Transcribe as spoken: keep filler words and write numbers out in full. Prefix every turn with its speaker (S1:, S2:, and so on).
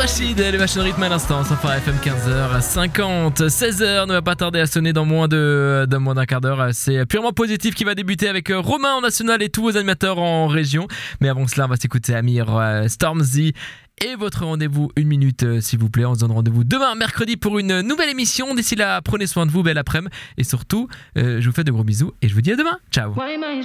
S1: Rachid, les machines rythme à l'instant, ça fera F M quinze heures cinquante, seize heures ne va pas tarder à sonner dans moins de, dans moins d'un quart d'heure. C'est Purement Positif qui va débuter avec Romain en national et tous vos animateurs en région. Mais avant cela, on va s'écouter Amir, euh, Stormzy et votre rendez-vous une minute euh, s'il vous plaît. On se donne rendez-vous demain mercredi pour une nouvelle émission. D'ici là, prenez soin de vous, belle après-midi et surtout, euh, je vous fais de gros bisous et je vous dis à demain. Ciao.